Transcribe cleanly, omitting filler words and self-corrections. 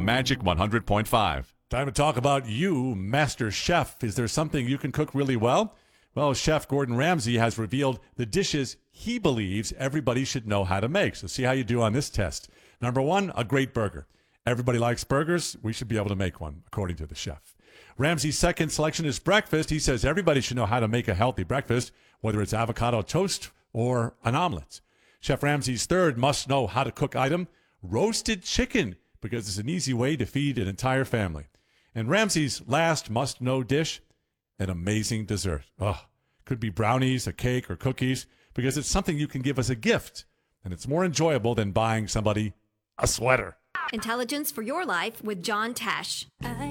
Magic 100.5. Time to talk about you, Master Chef. Is there something you can cook really well? Well, Chef Gordon Ramsay has revealed the dishes he believes everybody should know how to make. So see how you do on this test. Number one, a great burger. Everybody likes burgers. We should be able to make one, according to the chef. Ramsay's second selection is breakfast. He says everybody should know how to make a healthy breakfast, whether it's avocado toast or an omelet. Chef Ramsay's third must-know how-to-cook item, roasted chicken, because it's an easy way to feed an entire family. And Ramsay's last must-know dish, an amazing dessert. Could be brownies, a cake, or cookies, because it's something you can give as a gift, and it's more enjoyable than buying somebody a sweater. Intelligence for your life with John Tesh.